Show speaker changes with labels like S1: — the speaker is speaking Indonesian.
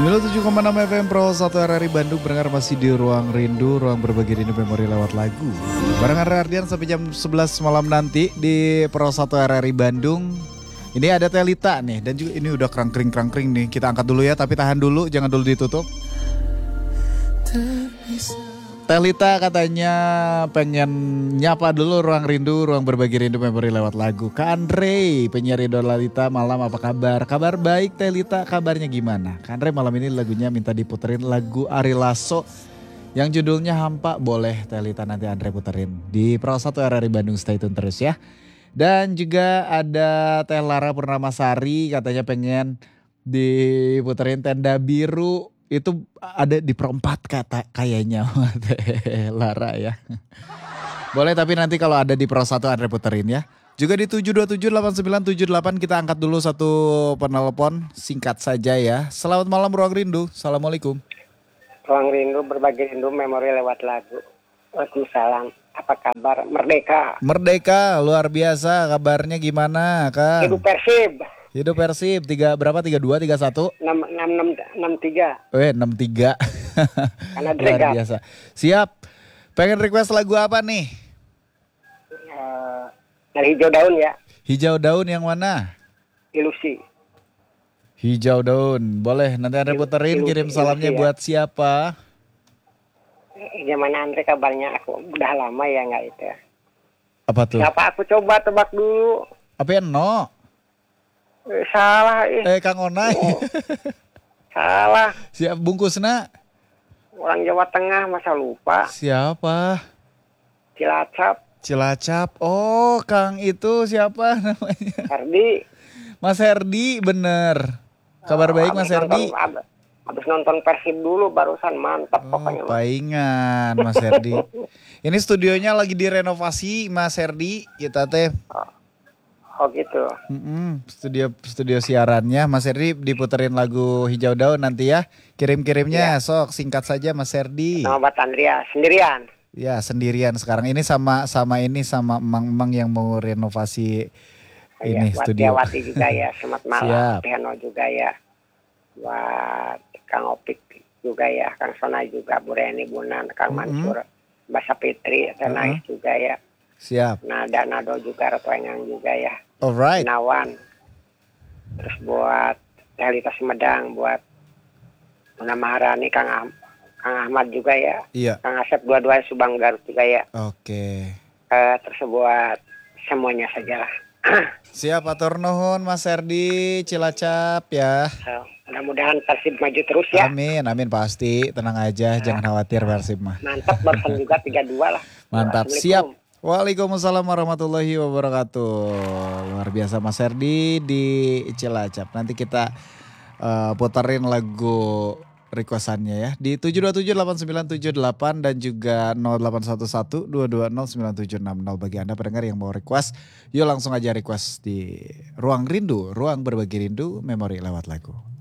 S1: 97,6 FM Pro 1 RRI Bandung pendengar masih di Ruang Rindu, ruang berbagi rindu memori lewat lagu. Barengan Ardian sampai jam 11 malam nanti di Pro 1 RRI Bandung. Ini ada Telita nih dan juga ini udah krangkring nih. Kita angkat dulu ya, tapi tahan dulu, jangan dulu ditutup. Telita katanya pengen nyapa dulu Ruang Rindu, ruang berbagi rindu memori lewat lagu. Kak Andre, penyiar idola Lita, malam apa kabar? Kabar baik Telita, kabarnya gimana? Kak Andre malam ini lagunya minta diputerin lagu Ari Lasso yang judulnya Hampa. Boleh Telita nanti Andre puterin di Pro 1 RRI Bandung, stay tune terus ya. Dan juga ada Teh Lara Purnamasari katanya pengen diputerin Tenda Biru. Itu ada di Pro 4 kayaknya Teh Lara ya. Boleh tapi nanti kalau ada di Pro 1 Andre puterin ya. Juga di 7278978 kita angkat dulu satu penelpon singkat saja ya. Selamat malam Ruang Rindu. Assalamualaikum.
S2: Ruang Rindu berbagi rindu memori lewat lagu. Waalaikumsalam. Apa kabar? Merdeka.
S1: Merdeka luar biasa. Kabarnya gimana Kak?
S2: Hidup Persib.
S1: Hidup Persib, berapa? 32, 31?
S2: 63.
S1: 63.
S2: Karena
S1: luar biasa. Siap. Pengen request lagu apa nih?
S2: Dari Hijau Daun ya.
S1: Hijau Daun yang mana?
S2: Ilusi.
S1: Hijau Daun. Boleh nanti Andre puterin, kirim salamnya ya. Buat siapa?
S2: Gimana Andre kabarnya? Aku udah lama ya nggak itu.
S1: Apa tuh?
S2: Siapa aku coba tebak dulu.
S1: Apa ya no?
S2: Salah
S1: Kang Onai.
S2: Oh, salah.
S1: Siap bungkusna.
S2: Orang Jawa Tengah masa lupa.
S1: Siapa? Cilacap. Oh, Kang itu siapa namanya?
S2: Herdi.
S1: Mas Herdi, bener. Kabar baik Mas Herdi.
S2: Habis nonton Persib dulu barusan, mantap pokoknya.
S1: Paingan Mas Herdi. Ini studionya lagi direnovasi Mas Herdi. Kita teh.
S2: Oh gitu.
S1: Studio siarannya Mas Herdi diputerin lagu Hijau Daun nanti ya. Kirim-kirimnya sok singkat saja Mas Herdi.
S2: Sama Bat Andrea sendirian.
S1: Ya sendirian sekarang ini sama Emang yang mau renovasi ini studio.
S2: Buat Tiawati juga ya, Semat Malam, Piano juga ya. Buat Kang Opik juga ya, Kang Sona juga, Bu Reni, Bunan, Kang Mansur, Mbak Sapitri, Tenais juga ya.
S1: Siap.
S2: Nado juga, Retuengang juga ya.
S1: Alright.
S2: Nawan. Terus buat Helita Sumedang, buat Muna Maharani, Kang Ahmad juga ya.
S1: Iya.
S2: Kang Asep dua-duanya Subang Garut juga ya.
S1: Oke.
S2: Terus buat semuanya saja lah.
S1: Siap, atur nuhun Mas Herdi, Cilacap ya.
S2: Mudah-mudahan Persib maju terus ya.
S1: Amin pasti. Tenang aja, jangan khawatir Persib mah.
S2: Mantap, barusan juga 3-2 lah.
S1: Mantap, siap. Waalaikumsalam warahmatullahi wabarakatuh. Luar biasa Mas Herdi di Cilacap. Nanti kita puterin lagu requestannya ya di 7278978 dan juga 0811-220-9760 bagi Anda pendengar yang mau request. Yuk langsung aja request di Ruang Rindu, ruang berbagi rindu memori lewat lagu.